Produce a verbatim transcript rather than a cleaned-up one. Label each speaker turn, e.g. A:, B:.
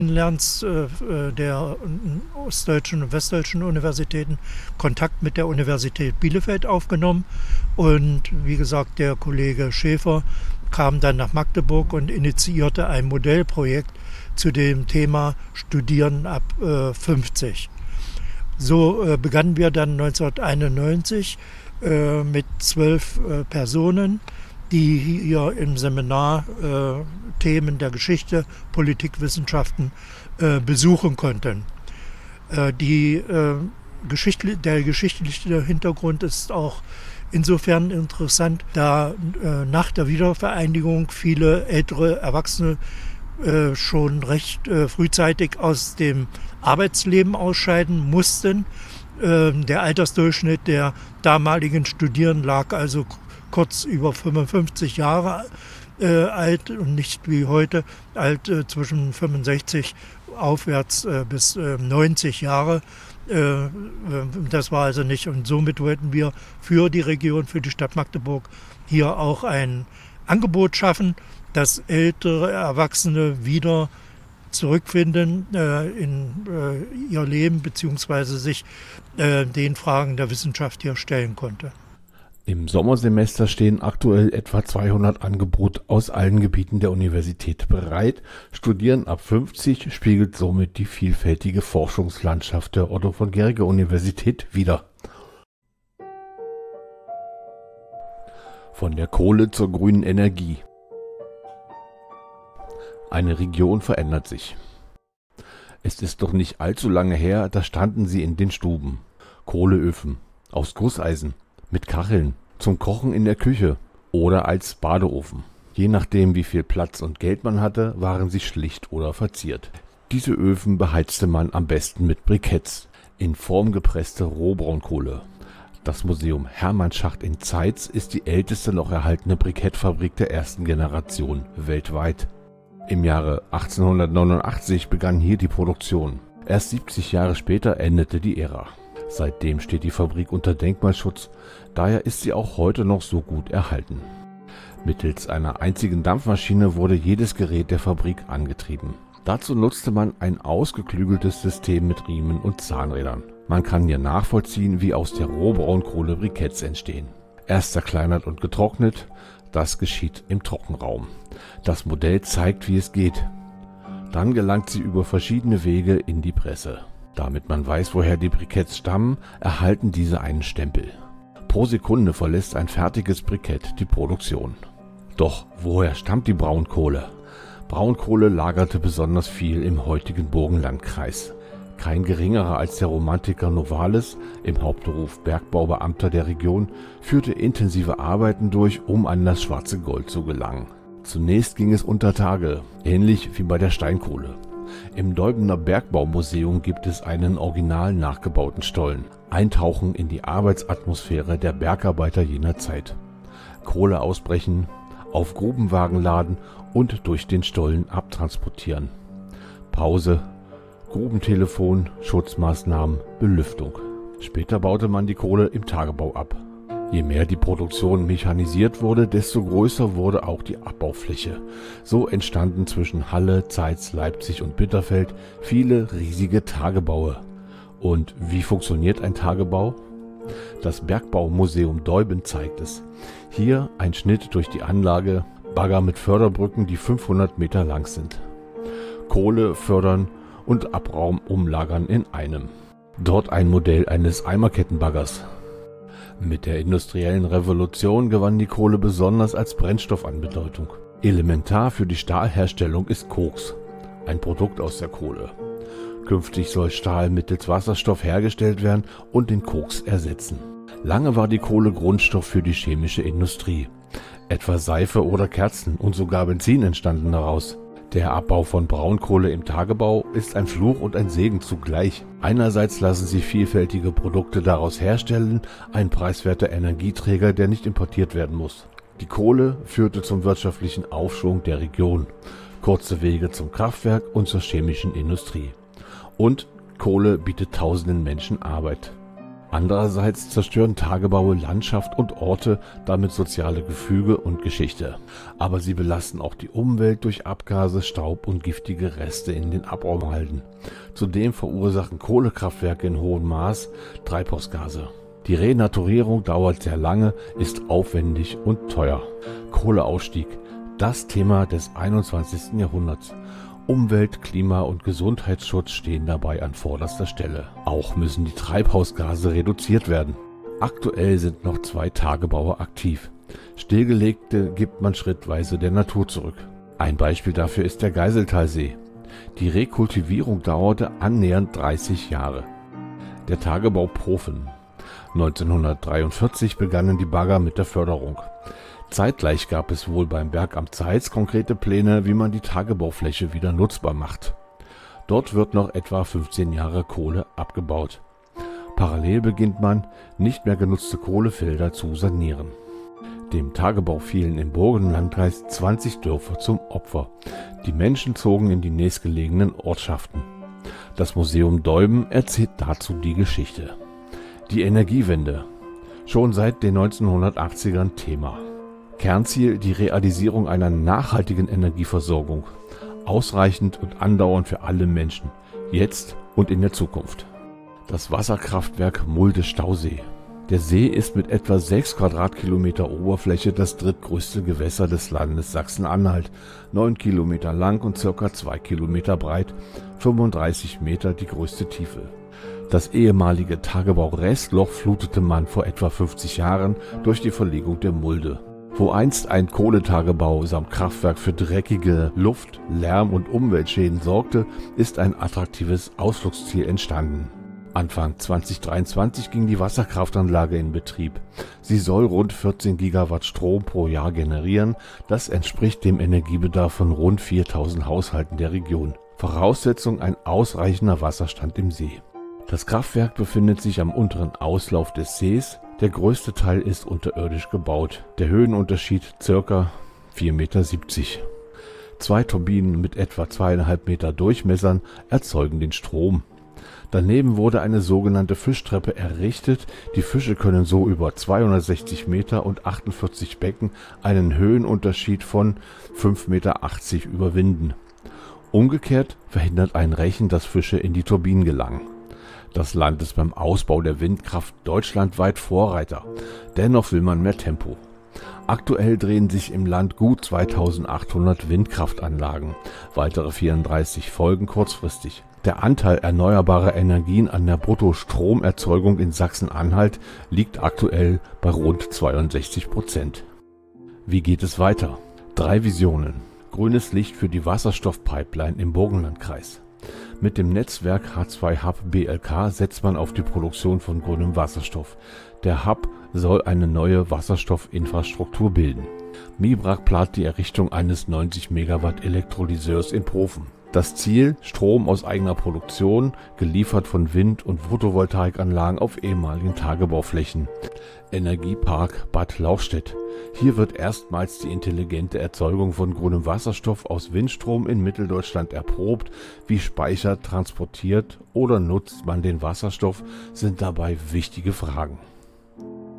A: Lernens äh, der ostdeutschen und westdeutschen Universitäten Kontakt mit der Universität Bielefeld aufgenommen. Und wie gesagt, der Kollege Schäfer kam dann nach Magdeburg und initiierte ein Modellprojekt zu dem Thema Studieren ab äh, fünfzig. So äh, begannen wir dann neunzehnhunderteinundneunzig äh, mit zwölf äh, Personen, die hier im Seminar äh, Themen der Geschichte, Politikwissenschaften äh, besuchen konnten. Äh, die, äh, Geschichte, der geschichtliche Hintergrund ist auch insofern interessant, da äh, nach der Wiedervereinigung viele ältere Erwachsene äh, schon recht äh, frühzeitig aus dem Arbeitsleben ausscheiden mussten. Äh, der Altersdurchschnitt der damaligen Studierenden lag also kurz über fünfundfünfzig Jahre äh, alt und nicht wie heute alt äh, zwischen fünfundsechzig aufwärts äh, bis äh, neunzig Jahre. Äh, das war also nicht, und somit wollten wir für die Region, für die Stadt Magdeburg hier auch ein Angebot schaffen, dass ältere Erwachsene wieder zurückfinden äh, in äh, ihr Leben beziehungsweise sich äh, den Fragen der Wissenschaft hier stellen konnte.
B: Im Sommersemester stehen aktuell etwa zweihundert Angebote aus allen Gebieten der Universität bereit. Studieren ab fünfzig spiegelt somit die vielfältige Forschungslandschaft der Otto von Guericke Universität wider. Von der Kohle zur grünen Energie. Eine Region verändert sich. Es ist doch nicht allzu lange her, da standen sie in den Stuben. Kohleöfen aus Gusseisen, mit Kacheln, zum Kochen in der Küche oder als Badeofen. Je nachdem, wie viel Platz und Geld man hatte, waren sie schlicht oder verziert. Diese Öfen beheizte man am besten mit Briketts, in Form gepresste Rohbraunkohle. Das Museum Hermannschacht in Zeitz ist die älteste noch erhaltene Brikettfabrik der ersten Generation weltweit. Im Jahre achtzehnhundertneunundachtzig begann hier die Produktion. Erst siebzig Jahre später endete die Ära. Seitdem steht die Fabrik unter Denkmalschutz, daher ist sie auch heute noch so gut erhalten. Mittels einer einzigen Dampfmaschine wurde jedes Gerät der Fabrik angetrieben. Dazu nutzte man ein ausgeklügeltes System mit Riemen und Zahnrädern. Man kann hier nachvollziehen, wie aus der Rohbraunkohle Briketts entstehen. Erst zerkleinert und getrocknet, das geschieht im Trockenraum. Das Modell zeigt, wie es geht. Dann gelangt sie über verschiedene Wege in die Presse. Damit man weiß, woher die Briketts stammen, erhalten diese einen Stempel. Pro Sekunde verlässt ein fertiges Brikett die Produktion. Doch woher stammt die Braunkohle? Braunkohle lagerte besonders viel im heutigen Burgenlandkreis. Kein geringerer als der Romantiker Novalis, im Hauptberuf Bergbaubeamter der Region, führte intensive Arbeiten durch, um an das schwarze Gold zu gelangen. Zunächst ging es unter Tage, ähnlich wie bei der Steinkohle. Im Deubener Bergbaumuseum gibt es einen original nachgebauten Stollen. Eintauchen in die Arbeitsatmosphäre der Bergarbeiter jener Zeit. Kohle ausbrechen, auf Grubenwagen laden und durch den Stollen abtransportieren. Pause, Grubentelefon, Schutzmaßnahmen, Belüftung. Später baute man die Kohle im Tagebau ab. Je mehr die Produktion mechanisiert wurde, desto größer wurde auch die Abbaufläche. So entstanden zwischen Halle, Zeitz, Leipzig und Bitterfeld viele riesige Tagebaue. Und wie funktioniert ein Tagebau? Das Bergbaumuseum Deuben zeigt es. Hier ein Schnitt durch die Anlage, Bagger mit Förderbrücken, die fünfhundert Meter lang sind. Kohle fördern und Abraum umlagern in einem. Dort ein Modell eines Eimerkettenbaggers. Mit der industriellen Revolution gewann die Kohle besonders als Brennstoff an Bedeutung. Elementar für die Stahlherstellung ist Koks, ein Produkt aus der Kohle. Künftig soll Stahl mittels Wasserstoff hergestellt werden und den Koks ersetzen. Lange war die Kohle Grundstoff für die chemische Industrie. Etwa Seife oder Kerzen und sogar Benzin entstanden daraus. Der Abbau von Braunkohle im Tagebau ist ein Fluch und ein Segen zugleich. Einerseits lassen sich vielfältige Produkte daraus herstellen, ein preiswerter Energieträger, der nicht importiert werden muss. Die Kohle führte zum wirtschaftlichen Aufschwung der Region, kurze Wege zum Kraftwerk und zur chemischen Industrie. Und Kohle bietet tausenden Menschen Arbeit. Andererseits zerstören Tagebaue Landschaft und Orte, damit soziale Gefüge und Geschichte. Aber sie belasten auch die Umwelt durch Abgase, Staub und giftige Reste in den Abraumhalden. Zudem verursachen Kohlekraftwerke in hohem Maß Treibhausgase. Die Renaturierung dauert sehr lange, ist aufwendig und teuer. Kohleausstieg, das Thema des einundzwanzigsten Jahrhunderts. Umwelt-, Klima- und Gesundheitsschutz stehen dabei an vorderster Stelle. Auch müssen die Treibhausgase reduziert werden. Aktuell sind noch zwei Tagebaue aktiv. Stillgelegte gibt man schrittweise der Natur zurück. Ein Beispiel dafür ist der Geiseltalsee. Die Rekultivierung dauerte annähernd dreißig Jahre. Der Tagebau Profen. neunzehnhundertdreiundvierzig begannen die Bagger mit der Förderung. Zeitgleich gab es wohl beim Bergamt Zeitz konkrete Pläne, wie man die Tagebaufläche wieder nutzbar macht. Dort wird noch etwa fünfzehn Jahre Kohle abgebaut. Parallel beginnt man, nicht mehr genutzte Kohlefelder zu sanieren. Dem Tagebau fielen im Burgenlandkreis zwanzig Dörfer zum Opfer. Die Menschen zogen in die nächstgelegenen Ortschaften. Das Museum Deuben erzählt dazu die Geschichte. Die Energiewende. Schon seit den neunzehnhundertachtzigern Thema. Kernziel die Realisierung einer nachhaltigen Energieversorgung. Ausreichend und andauernd für alle Menschen. Jetzt und in der Zukunft. Das Wasserkraftwerk Mulde-Stausee. Der See ist mit etwa sechs Quadratkilometer Oberfläche das drittgrößte Gewässer des Landes Sachsen-Anhalt. neun Kilometer lang und ca. zwei Kilometer breit, fünfunddreißig Meter die größte Tiefe. Das ehemalige Tagebau-Restloch flutete man vor etwa fünfzig Jahren durch die Verlegung der Mulde. Wo einst ein Kohletagebau samt Kraftwerk für dreckige Luft-, Lärm- und Umweltschäden sorgte, ist ein attraktives Ausflugsziel entstanden. Anfang zweitausenddreiundzwanzig ging die Wasserkraftanlage in Betrieb. Sie soll rund vierzehn Gigawatt Strom pro Jahr generieren. Das entspricht dem Energiebedarf von rund viertausend Haushalten der Region. Voraussetzung ein ausreichender Wasserstand im See. Das Kraftwerk befindet sich am unteren Auslauf des Sees. Der größte Teil ist unterirdisch gebaut. Der Höhenunterschied ca. vier Komma siebzig Meter. Zwei Turbinen mit etwa zweieinhalb Meter Durchmessern erzeugen den Strom. Daneben wurde eine sogenannte Fischtreppe errichtet. Die Fische können so über zweihundertsechzig Meter und achtundvierzig Becken einen Höhenunterschied von fünf Komma achtzig Meter überwinden. Umgekehrt verhindert ein Rechen, dass Fische in die Turbinen gelangen. Das Land ist beim Ausbau der Windkraft deutschlandweit Vorreiter. Dennoch will man mehr Tempo. Aktuell drehen sich im Land gut zweitausendachthundert Windkraftanlagen. Weitere vierunddreißig folgen kurzfristig. Der Anteil erneuerbarer Energien an der Bruttostromerzeugung in Sachsen-Anhalt liegt aktuell bei rund zweiundsechzig Prozent. Wie geht es weiter? Drei Visionen. Grünes Licht für die Wasserstoffpipeline im Burgenlandkreis. Mit dem Netzwerk H zwei Hub B L K setzt man auf die Produktion von grünem Wasserstoff. Der Hub soll eine neue Wasserstoffinfrastruktur bilden. Mibrag plant die Errichtung eines neunzig Megawatt Elektrolyseurs in Profen. Das Ziel: Strom aus eigener Produktion, geliefert von Wind- und Photovoltaikanlagen auf ehemaligen Tagebauflächen. Energiepark Bad Lauchstädt. Hier wird erstmals die intelligente Erzeugung von grünem Wasserstoff aus Windstrom in Mitteldeutschland erprobt. Wie speichert, transportiert oder nutzt man den Wasserstoff, sind dabei wichtige Fragen.